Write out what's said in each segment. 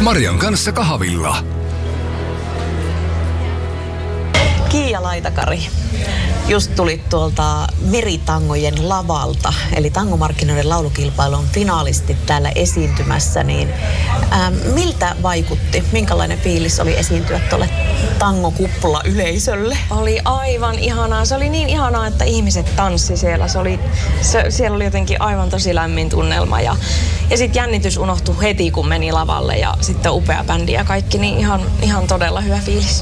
Marian kanssa kahvilla. Kiia Laitakari, just tulit tuolta Meritangojen lavalta, eli tangomarkkinoiden laulukilpailun finaalistit täällä esiintymässä, niin miltä vaikutti? Minkälainen fiilis oli esiintyä tuolle tangokuppula-yleisölle? Oli aivan ihanaa. Se oli niin ihanaa, että ihmiset tanssi siellä. Siellä oli jotenkin aivan tosi lämmin tunnelma ja sitten jännitys unohtui heti, kun meni lavalle ja sitten upea bändi ja kaikki, niin ihan todella hyvä fiilis.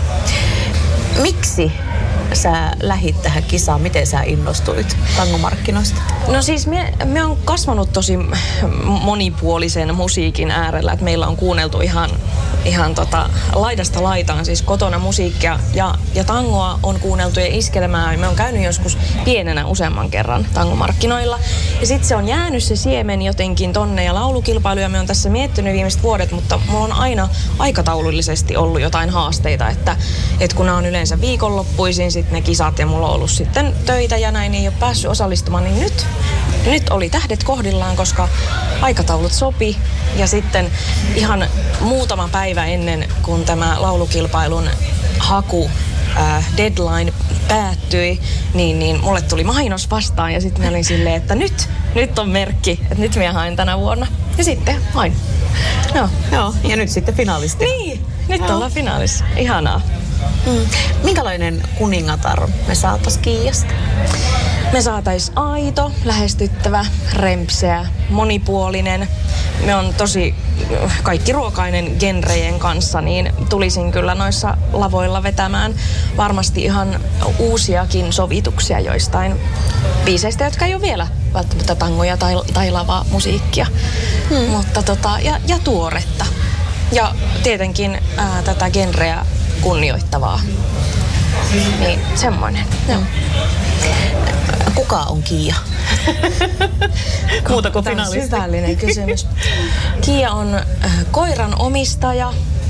Miksi sä lähit tähän kisaan? Miten sä innostuit tangomarkkinoista? No siis me on kasvanut tosi monipuolisen musiikin äärellä, että meillä on kuunneltu ihan laidasta laitaan siis kotona musiikkia ja tangoa on kuunneltu ja iskelmää. Me on käynyt joskus pienenä useamman kerran tangomarkkinoilla ja sitten se on jäänyt se siemen jotenkin tonne ja laulukilpailuja me on tässä miettinyt viimeiset vuodet, mutta mulla on aina aikataulullisesti ollut jotain haasteita, että kun nämä on yleensä viikonloppuisin sitten ne kisat ja mulla on ollut sitten töitä ja näin, ei ole päässyt osallistumaan, niin nyt oli tähdet kohdillaan, koska aikataulut sopi ja sitten ihan muutama päivä ennen kun tämä laulukilpailun haku deadline päättyi, niin mulle tuli mainos vastaan ja sitten mä olin silleen, että nyt on merkki, että nyt minä haen tänä vuonna. Ja sitten hain. Joo, ja nyt sitten finaalisti. Niin, nyt ollaan finaalissa. Ihanaa. Minkälainen kuningatar me saatais Kiiasta? Me saatais aito, lähestyttävä, rempseä, monipuolinen. Me on tosi kaikkiruokainen genrejen kanssa, niin tulisin kyllä noissa lavoilla vetämään varmasti ihan uusiakin sovituksia joistain biiseistä, jotka ei ole vielä välttämättä tangoja tai lavaa musiikkia. Mutta ja tuoretta. Ja tietenkin tätä genreä kunnioittavaa. Niin semmoinen. Joo. Kuka on Kiia? Muuta kuin finaalisti. Syvällinen kysymys. Kiia on koiran omistaja,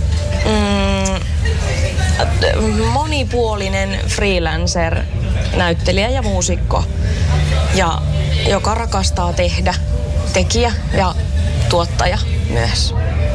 monipuolinen freelancer, näyttelijä ja muusikko, ja joka rakastaa tehdä, tekijä ja tuottaja myös.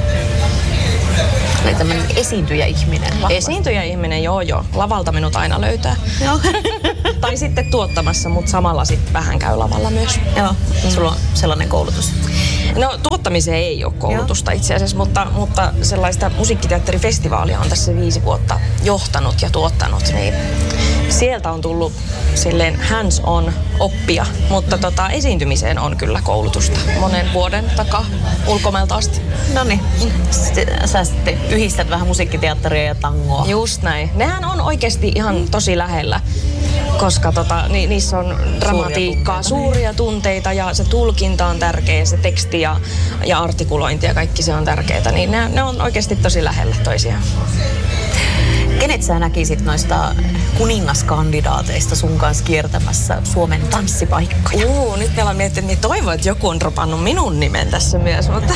Eli tämmöinen esiintyjä-ihminen. Esiintyjä-ihminen, joo. Lavalta minut aina löytää. Joo. Tai sitten tuottamassa, mutta samalla sitten vähän käy lavalla myös. Joo. Sulla on sellainen koulutus? No tuottamiseen ei ole koulutusta itse asiassa, mutta sellaista musiikkiteatterifestivaalia on tässä 5 vuotta johtanut ja tuottanut, niin sieltä on tullut silleen hands-on oppia, mutta esiintymiseen on kyllä koulutusta monen vuoden takaa ulkomailta asti. Noniin, sä sitten yhdistät vähän musiikkiteatteria ja tangoa. Just näin. Nehän on oikeasti ihan tosi lähellä, koska niissä on dramatiikkaa, suuria tunteita ja se tulkinta on tärkeä, se teksti ja artikulointi ja kaikki se on tärkeää, niin ne on oikeasti tosi lähellä toisiaan. Kenet sä näkisit noista kuningaskandidaateista sun kanssa kiertämässä Suomen tanssipaikkoja? Nyt meillä on miettinyt, niin toivon, että joku on dropannut minun nimen tässä myös, mutta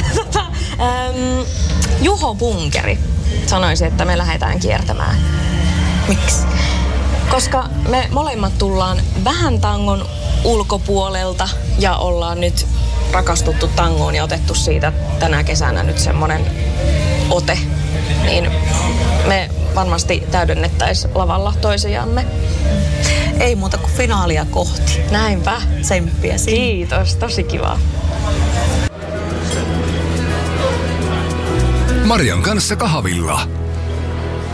Juho Bunkeri sanoisi, että me lähdetään kiertämään. Miksi? Koska me molemmat tullaan vähän tangon ulkopuolelta ja ollaan nyt rakastuttu tangoon ja otettu siitä tänä kesänä nyt semmoinen ote, niin me varmasti täydennettäisiin lavalla toisiamme. Ei muuta kuin finaalia kohti. Näinpä. Tsemppiä sinne. Kiitos, tosi kivaa. Marian kanssa kahvilla.